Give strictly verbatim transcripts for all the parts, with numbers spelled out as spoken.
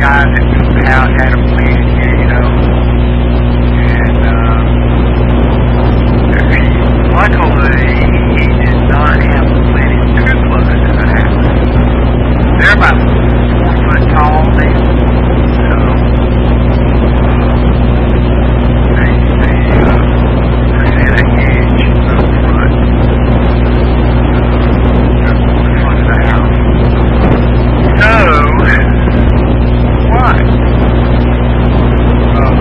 guy that had, had a plan here, you know. And, um, luckily, he did not have plenty of sugar plums in the house. They're about four foot tall now. So, they, they, uh, they're kind of huge up front. Uh, the front of the house. So, what? Um,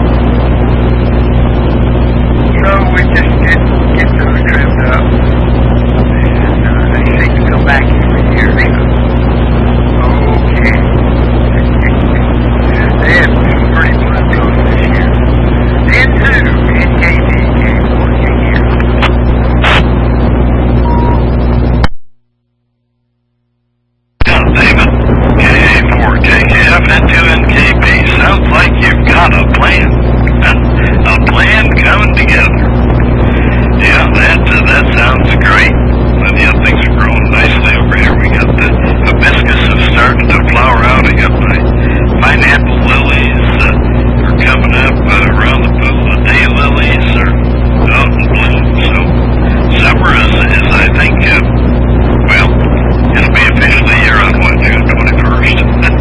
so we just get, get those trimmed up, and uh, they seem to come back every year. So, okay. They had some pretty blue goats this year. Then too, N K P came working here. Now, David, K A four J K F and two N K P. Sounds like you've got a plan. A plan coming together. Yeah, that uh, that sounds great. And yeah, things are growing nicely over here. We got the hibiscus have started to flower out. I got my pineapple lilies uh, are coming up uh, around the pool. The day lilies are out in bloom. So summer is, is I think, uh, well, it'll be officially here on what, June twenty-first?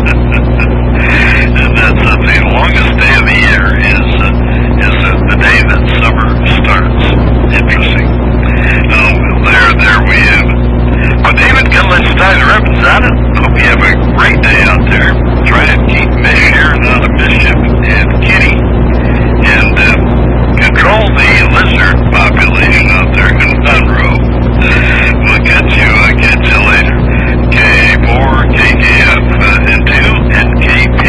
And that's uh, the longest day of the year is uh, is uh, the day that summer starts. Interesting. Oh, well, there, there we have it. Well, David, gonna let you tie the ribbons on it. Hope you have a great day out there. Try to keep Miss Sharon out of mischief and Kitty, and uh, control the lizard population out there in Monroe. We'll catch you, uh, catch you later. K A four, K K F, uh, and two N K P.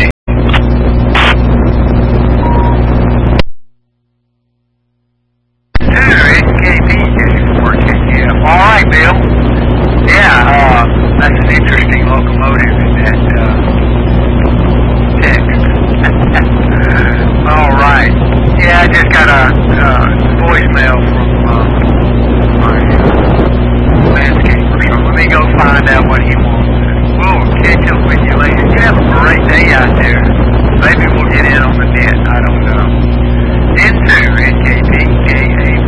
Alright, Bill. Yeah, uh, that's an interesting locomotive in that, uh, text. Alright. Yeah, I just got a, uh, voicemail from, uh, my, uh, landscaper, so let me go find out what he wants. We'll catch up with you later. You have a great day out there. Maybe we'll get in on the net, I don't know. N two N K P K A